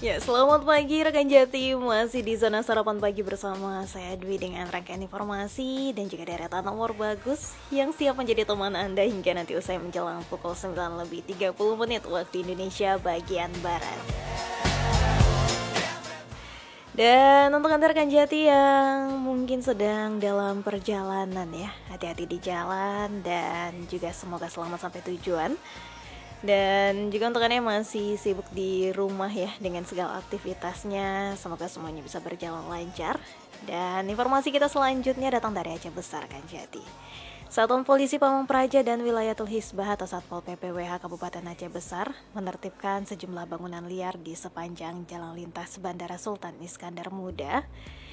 Ya, selamat pagi rekan Jati. Masih di zona sarapan pagi bersama saya Dwi dengan rangkaian informasi dan juga deretan nomor bagus yang siap menjadi teman Anda hingga nanti usai menjelang pukul 9 lebih 30 menit waktu Indonesia bagian Barat. Dan untuk Anda rekan Jati yang mungkin sedang dalam perjalanan ya, hati-hati di jalan dan juga semoga selamat sampai tujuan. Dan juga untuk Anda yang masih sibuk di rumah ya dengan segala aktivitasnya, semoga semuanya bisa berjalan lancar. Dan informasi kita selanjutnya datang dari Aceh Besar kan Jati. Satuan Polisi Pamong Praja dan Wilayatul Hisbah atau Satpol PPWH Kabupaten Aceh Besar menertibkan sejumlah bangunan liar di sepanjang jalan lintas Bandara Sultan Iskandar Muda